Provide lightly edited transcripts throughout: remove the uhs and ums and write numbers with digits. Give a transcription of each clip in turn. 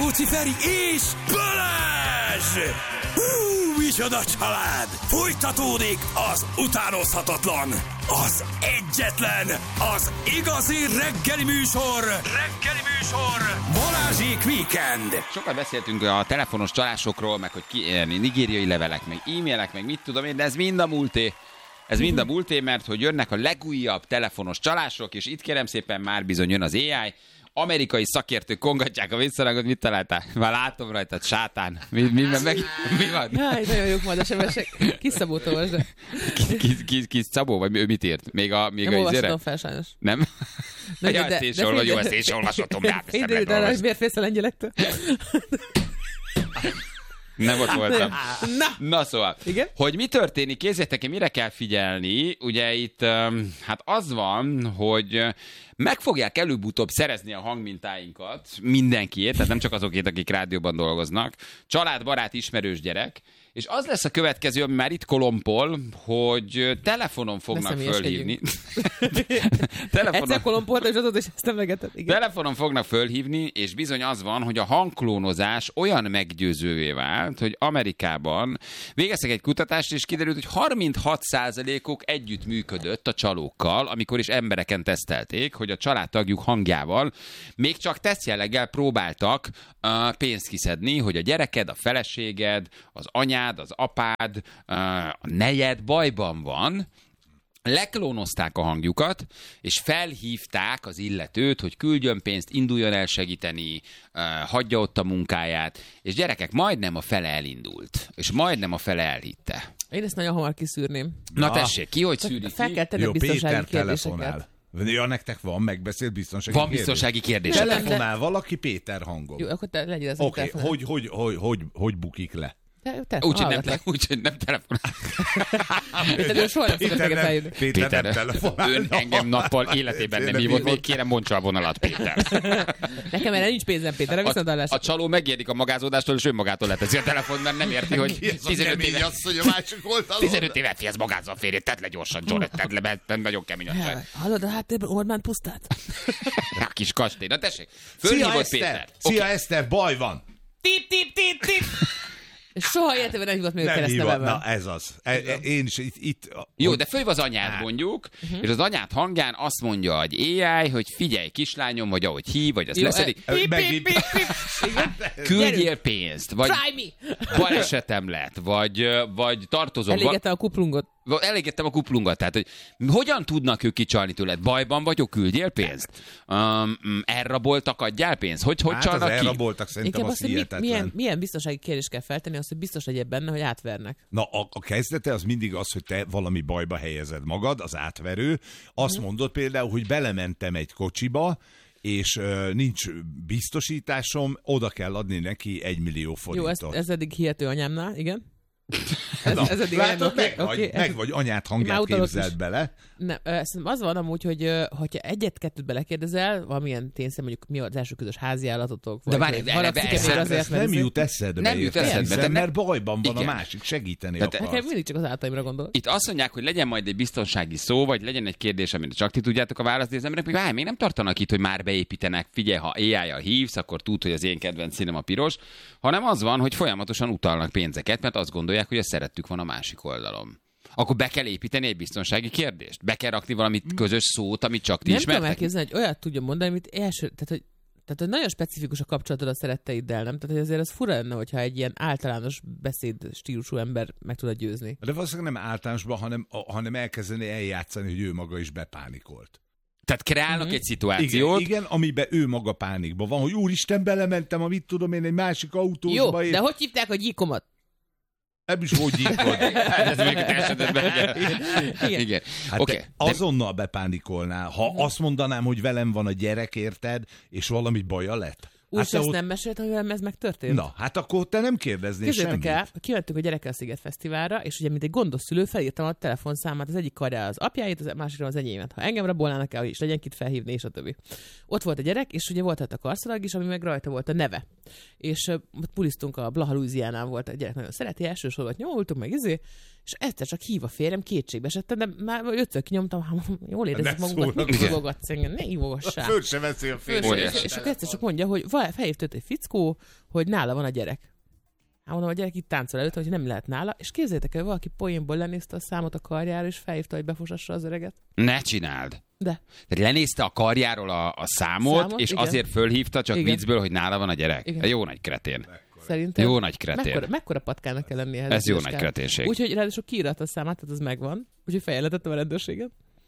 Rákóczi Feri és Balázs! Micsoda család! Folytatódik az utánozhatatlan, az egyetlen, az igazi reggeli műsor, Balázsék Weekend. Sokat beszéltünk a telefonos csalásokról, meg hogy nigériai levelek, meg e-mailek, meg mit tudom én, de ez mind a múlté. Ez mind a múlté, mert hogy jönnek a legújabb telefonos csalások, és itt kérem szépen már bizony jön az AI. Amerikai szakértők kongatják a visszarangot, mit találtál? Már látom rajtad, sátán. Mi van? Jaj, nagyon jók majd a sebesek. Kis Szabót olvasd. Kis Szabó, vagy ő mit írt? Még nem olvashatom fel, sajnos. Nem? Ja, ezt én sem olvashatom. De miért félsz a lengyelektől? Nem ott voltam. Na szóval, igen? Hogy mi történik, kézzétek, mire kell figyelni, ugye itt hát az van, hogy meg fogják előbb-utóbb szerezni a hangmintáinkat mindenkiét, tehát nem csak azokét, akik rádióban dolgoznak, család, barát, ismerős gyerek, és az lesz a következő, ami már itt kolompol, hogy telefonon fognak fölhívni. Egyszer kolompolt, és azóta is ezt emlegetett. Telefonon fognak fölhívni, és bizony az van, hogy a hangklónozás olyan meggyőzővé vált, hogy Amerikában végeztek egy kutatást, és kiderült, hogy 36%-uk együtt működött a csalókkal, amikor is embereken tesztelték, hogy a családtagjuk hangjával még csak tesztjelleggel próbáltak pénzt kiszedni, hogy a gyereked, a feleséged, az anyád, az apád, a nejed bajban van, leklónozták a hangjukat, és felhívták az illetőt, hogy küldjön pénzt, induljon el segíteni, hagyja ott a munkáját, és gyerekek, majdnem a fele elindult, és majdnem a fele elhitte. Én ezt nagyon hamar kiszűrném. Na tessék, ki hogy szűri ki? Fel kell tenni biztonsági kérdéseket. Ja, nektek van megbeszélt biztonsági kérdés? Van biztonsági kérdés. Telefonál valaki Péter hangom. Jó, akkor te legyél az Oké, hogy bukik le? Úgyhogy nem telefonál. Péter, soha nem szokott neked feljönni. Péter nem telefonál. Ön engem nappal életében nem hívott, még kérem mondsa a vonalat, Péter. Nekem erre nincs pénzem, Péter, viszont a csaló megérdik a magázódástól, és önmagától leteszi a telefon, mert nem érti, hogy 15 éve fihez magázza a férjét, tedd le gyorsan, John, tedd le, mert nagyon kemény a fel. Hallod, hát Orbán pusztát? A kis kastély. Na tessék, fölhívott Péter. Szia Eszter, baj van. Tip. Soha életében nem hívott még a keresztnevemmel. Na ez az. Én is itt... Jó, de fölv az anyád mondjuk, és az anyád hangján azt mondja egy AI, hogy figyelj kislányom, vagy ahogy hív, vagy az leszedik. Küldjél pénzt, vagy balesetem lett, vagy tartozom. Elégettem a kuplungot. Elégettem a kuplungat, tehát hogy hogyan tudnak ők kicsalni tőled? Bajban vagyok, küldjél pénzt? Elraboltak, adjál pénzt? Hogy hát csalnak ki? Elraboltak, szerintem az hihetetlen. Milyen biztonsági kérdést kell feltenni, azt, hogy biztos legyél benne, hogy átvernek. Na, a kezdete az mindig az, hogy te valami bajba helyezed magad, az átverő. Azt mondod például, hogy belementem egy kocsiba, és nincs biztosításom, oda kell adni neki 1 millió forintot. Jó, ez eddig hihető anyámnál, igen? Ez eddig látod, meg vagy anyát hangját képzeld bele. Nem, szerintem az van amúgy, hogy hogyha egyet-kettőt belekérdezel, valamilyen tényleg mondjuk mi az első közös háziállatotok, vagy ez nem jut eszedbe, mert bajban van igen. A másik, segíteni akarsz. Nekem mindig csak az áltaimra gondol. Itt azt mondják, hogy legyen majd egy biztonsági szó, vagy legyen egy kérdés, amit csak ti tudjátok a választ, de az emberek még nem tartanak itt, hogy már beépítenek, figyelj, ha AI-jal hívsz, akkor tud, hogy az én kedvenc színem a piros, hanem az van, hogy folyamatosan utalnak pénzeket, mert azt gondolják, hogy a szerettük van a másik oldalon. Akkor be kell építeni egy biztonsági kérdést? Be kell rakni valami közös szót, amit csak ti ismertek? Nem tudom elképzelni, hogy olyat tudjon mondani, amit tehát, hogy nagyon specifikus a kapcsolatod a szeretteiddel, nem? Tehát, hogy azért az fura lenne, hogyha egy ilyen általános beszéd stílusú ember meg tudod győzni. De valószínűleg nem általánosban, hanem elkezdeni eljátszani, hogy ő maga is bepánikolt. Tehát kreálnak egy szituációt. Igen, amiben ő maga pánikban van, hogy úristen, belementem, amit tudom én, egy másik autóba. Jó, de hogy hívták a gyíkomat? Nem is hogy gyíkod. Ez még a esetben. Igen. Hát okay. Azonnal bepánikolnál. Ha azt mondanám, hogy velem van a gyerek, érted, és valami baja lett. Úgy ezt nem mesélt, hogy velem ez megtörtént? Na, hát akkor te nem kérdeznél semmit. Képzeljétek el, kivettük a gyerekkel a Sziget Fesztiválra, és ugye mint egy gondos szülő felírtam a telefonszámát, az egyik karjára az apjáit, az másikra az enyémet. Ha engem rabolnának el, is legyen kit felhívni, és a többi. Ott volt a gyerek, és ugye volt a karszalag is, ami meg rajta volt a neve. és puliztunk a Blaha Louisianán, volt a gyerek nagyon szereti, elsősorban nyomultunk meg és egyszer csak hív a férjem, kétségbe esettem, de már 5-ször kinyomtam, jól érezzük magunkat, mit hívogatsz engem, ne hívogassál. Föl se veszi a férjem. És akkor egyszer csak mondja, hogy felhívt őt egy fickó, hogy nála van a gyerek. Hát mondom, a gyerek itt táncol előtt, hogy nem lehet nála, és képzeljétek el, valaki poénból lenézte a számot a karjára, és felhívta, hogy befosassa az öreget. Ne csináld! De. Tehát lenézte a karjáról a számot, és igen. azért fölhívta csak Igen. viccből, hogy nála van a gyerek. Igen. Jó nagy kretén. Szerintem. Jó nagy kretén. Mekkora patkának kell lennie? Ez jó nagy kreténség. Úgyhogy ráadásul kiírta a számát, tehát az megvan. Úgyhogy feljelentettem a rendőrséget.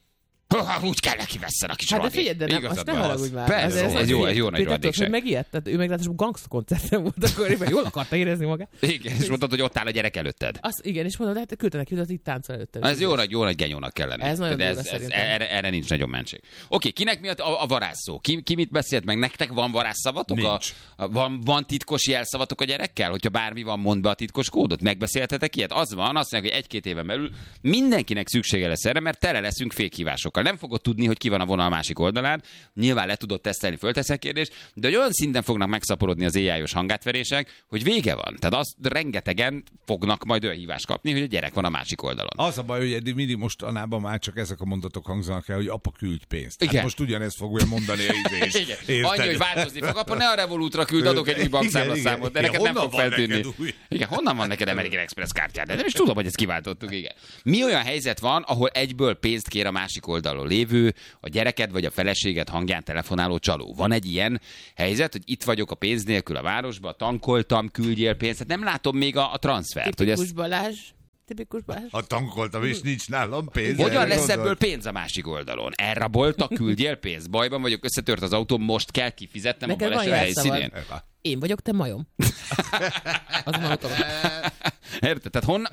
Úgy kell neki vesszen a kis Hát de Radi. figyelj, de nem, Igazad azt ne van. haragudj már. Persze, ez jó nagy Péter, radikság. hogy megijedt? Tehát ő meg ráadásul gangsta koncerten volt akkor, jól akarta érezni magát. Igen, és mondtad, hogy ott áll a gyerek előtted. Igen, és mondom, de hát küldte neki, hogy itt táncol előtte. Ez jó nagy genyónak kell lenni. Ez nagyon de durva szerintem. erre nincs nagyon mentség. Oké, kinek mi a varázsszó? Ki mit beszélt meg? Nektek van varázsszavatok? Nincs. Van titkos jelszavatok a gyerekkel? Hogyha bármi van, mondd be a titkos kódot. Megbeszéltetek ilyet? Az van, azt mondják, hogy 1-2 éven belül mindenkinek szüksége lesz erre, mert tele leszünk fékhívásokkal. Nem fogod tudni, hogy ki van a vonal másik oldalán. Nyilván le tudod tesztelni, fölteszek kérdést, de hogy olyan szinten fognak megszaporodni az AI-os hangátverések, hogy vége van. Tehát azt rengetegen fognak majd olyan hívást kapni, hogy a gyerek van a másik oldalon. Az a baj, hogy eddig mindig mostanában már csak ezek a mondatok hangzanak el, hogy apa küldj pénzt. Hát Igen. most ugyanezt fogja mondani a izés. Igen. Érted? Annyi, hogy változni fog, akkor ne a Revolutra küld, adok egy új bankszámlaszámot, de Igen, neked nem honnan fog van feltűnni. neked új? Igen, honnan van neked American Express kártyád? De nem is tudom, hogy ezt kiváltottuk, igen. Mi olyan helyzet van, ahol egyből pénzt kér a másik oldalon lévő, a gyereked vagy a feleséged hangján telefonáló csaló? Van egy ilyen helyzet, hogy itt vagyok a pénz nélkül a városba, tankoltam, küldjél pénzt, hát nem látom még a transfert. Hogy Tipikus Balázs. Ha tankoltam, és nincs nálam pénz. hogyan erre lesz gondolt? ebből pénz a másik oldalon? Elraboltak, küldjél pénzt, bajban vagyok, összetört az autó, most kell kifizetnem Neked a van baleset jelszavad. helyszínén. Én vagyok, te majom. Az van autóban. Érted? Tehát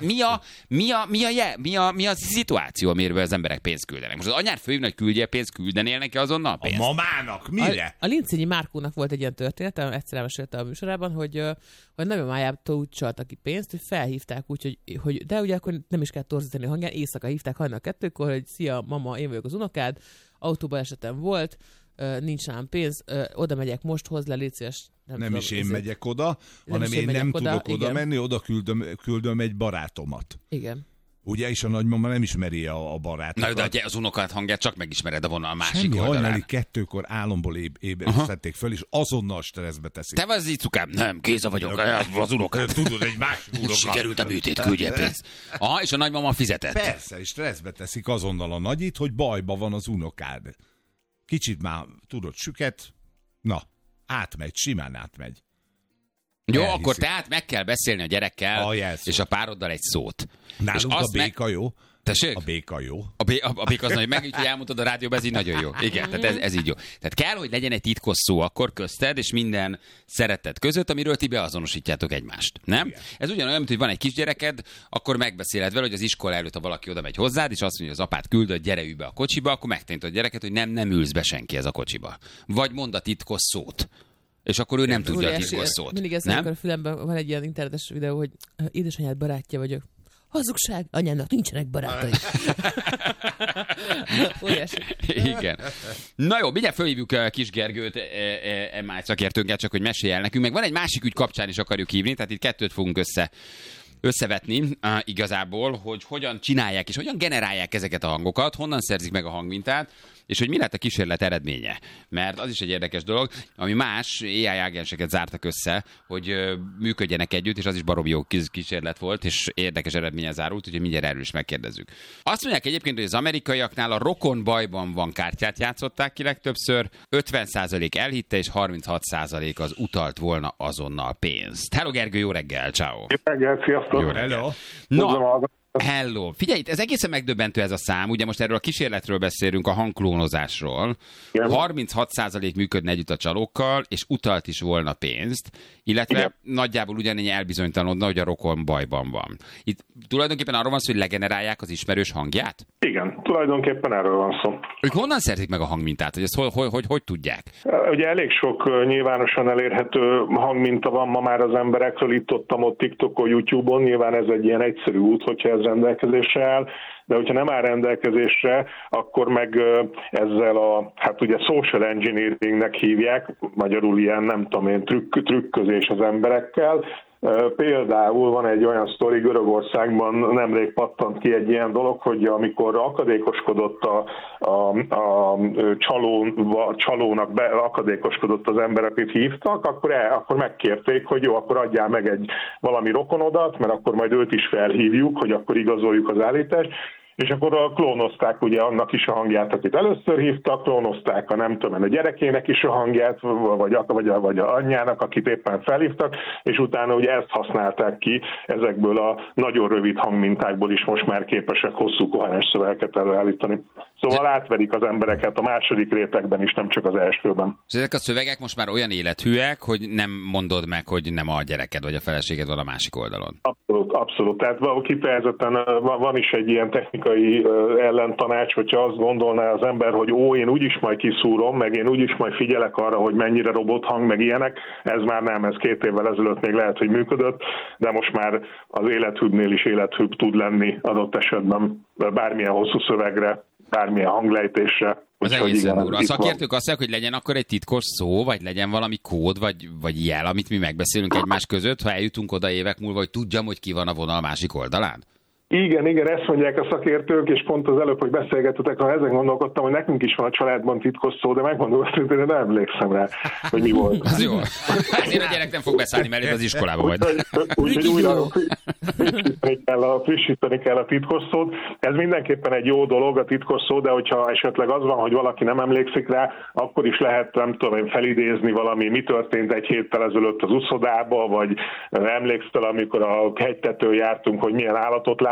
mi a szituáció, amiről az emberek pénzt küldenek? Most az anyár főhívna, hogy küldjél pénzt, küldenél neki azonnal A pénzt? mamának mire? A Lincényi Márkónak volt egy ilyen történet, egyszer elmesélte a műsorában, hogy nagymamájától úgy csaltak ki pénzt, hogy felhívták úgy, hogy de ugye akkor nem is kell torzítani a hangján, éjszaka hívták hajnal 2-kor, hogy szia mama, én vagyok az unokád, autóba esetem volt, nincs nálam pénz, oda megyek most, hozd le, légy szíves. Nem is én megyek oda, hanem én nem tudok oda menni, oda küldöm egy barátomat. Igen. Ugye, és a nagymama nem ismeri a barátomat. Na, de az unokát hangját csak megismered a vonal a másik Semmi, oldalán. hajnali 2-kor álomból ébresztették föl, és azonnal stresszbe teszik. Te vagy az icukám? Nem, Géza vagyok, az unokám. Tudod, egy másik unoka. Sikerült a műtét, küldjél pénzt. Aha, és a nagymama fizetett. Persze, és stresszbe teszik azonnal a nagyit, hogy bajba van az unokád. Kicsit már tudod, süket, na, átmegy, simán átmegy. Jó, Elhiszik. akkor tehát meg kell beszélni a gyerekkel A jelszót. és a pároddal egy szót. Nálunk és a azt béka jó. Tessék? A béka jó. A béka az nagy, meg így, hogy elmondtad a rádióban, ez így nagyon jó. Igen, tehát ez így jó. Tehát kell, hogy legyen egy titkos szó akkor közted, és minden szeretet között, amiről ti beazonosítjátok egymást. Nem? Igen. Ez ugyanolyan, mint hogy van egy kisgyereked, akkor megbeszéled vele, hogy az iskola előtt, ha valaki oda megy hozzád, és azt mondja, hogy az apád küldött, gyere ülj be a kocsiba, akkor megtanítod a gyereket, hogy nem ülsz be senki ez a kocsiba. Vagy mond a titkos szót. És akkor ő nem tudja a titkos szót. Mindig ez, nem? amikor a fülemben van egy ilyen internetes videó, hogy édesanyád barátja vagyok. Hazugság, anyának nincsenek barátai. Óriási. Igen. Na jó, mindjárt fölhívjuk Kis Gergőt, MI szakértőnket, csak hogy mesélj el nekünk. Meg van egy másik ügy kapcsán is akarjuk hívni, tehát itt kettőt fogunk összevetni igazából, hogy hogyan csinálják és hogyan generálják ezeket a hangokat, honnan szerzik meg a hangmintát, és hogy mi lett a kísérlet eredménye. Mert az is egy érdekes dolog, ami más AI ágenseket zártak össze, hogy működjenek együtt, és az is baromi jó kísérlet volt, és érdekes eredménye zárult, úgyhogy mindjárt erről is megkérdezzük. Azt mondják egyébként, hogy az amerikaiaknál a rokon bajban van kártyát játszották ki legtöbbször, 50% elhitte, és 36% az utalt volna azonnal pénzt. Hello Gergő, jó reggel, ciao. Jó reggel, sziasztok! Jó reggel. Hello. Na, hello. Figyelj, itt ez egészen megdöbbentő ez a szám. Ugye most erről a kísérletről beszélünk, a hangklónozásról. Igen. 36% működne együtt a csalókkal, és utalt is volna pénzt, illetve Igen. nagyjából ugyanennyi elbizonytalanodna, hogy a rokon bajban van. Itt tulajdonképpen arról van szó, hogy legenerálják az ismerős hangját? Igen, tulajdonképpen erről van szó. Ők honnan szerzik meg a hangmintát? Hogy ezt hogy tudják? Ugye elég sok nyilvánosan elérhető hangminta van ma már az emberekről, itt ott TikTokon, YouTube-on, nyilván ez egy ilyen egyszerű út, hogyha ez ez rendelkezésre áll, de hogyha nem áll rendelkezésre, akkor meg ezzel hát ugye social engineeringnek hívják, magyarul ilyen, nem tudom én, trükközés az emberekkel. Például van egy olyan sztori, Görögországban nemrég pattant ki egy ilyen dolog, hogy amikor akadékoskodott a csalónak akadékoskodott az ember, akit hívtak, akkor megkérték, hogy jó, akkor adjál meg valami rokonodat, mert akkor majd őt is felhívjuk, hogy akkor igazoljuk az állítást. És akkor klónozták ugye annak is a hangját, akit először hívtak, klónozták a gyerekének is a hangját, vagy a anyjának, akit éppen felhívtak, és utána ugye ezt használták ki, ezekből a nagyon rövid hangmintákból is most már képesek hosszú koherens szövegeket előállítani. Szóval átverik az embereket a második rétegben is, nem csak az elsőben. És ezek a szövegek most már olyan élethűek, hogy nem mondod meg, hogy nem a gyereked vagy a feleséged van a másik oldalon. Abszolút. Tehát kifejezetten van is egy ilyen technikai ellentanács, hogyha azt gondolná az ember, hogy én úgyis majd kiszúrom, meg én úgyis majd figyelek arra, hogy mennyire robothang, meg ilyenek. Ez már nem, ez 2 évvel ezelőtt még lehet, hogy működött, de most már az élethűbbnél is élethűbb tud lenni adott esetben bármilyen hosszú szövegre, bármilyen hanglejtésre. Az egészen durva. A szakértők azt mondják, hogy legyen akkor egy titkos szó, vagy legyen valami kód, vagy jel, amit mi megbeszélünk egymás között, ha eljutunk oda évek múlva, hogy tudjam, hogy ki van a vonal másik oldalán? Igen, ezt mondják a szakértők, és pont az előbb, hogy beszélgettetek, ha ezen gondolkodtam, hogy nekünk is van a családban titkos szó, de megmondom, hogy én nem emlékszem rá, hogy mi volt. Az jó. Ezért a gyerek nem fog beszállni mellé az iskolába majd. Úgyhogy újra frissíteni kell a titkos szót. Ez mindenképpen egy jó dolog, a titkos szó, de hogyha esetleg az van, hogy valaki nem emlékszik rá, akkor is lehet, nem tudom én, felidézni valami, mi történt egy héttel ezelőtt az uszodába, vagy emlékszel, amikor a hegytetőn jártunk, hogy milyen állatot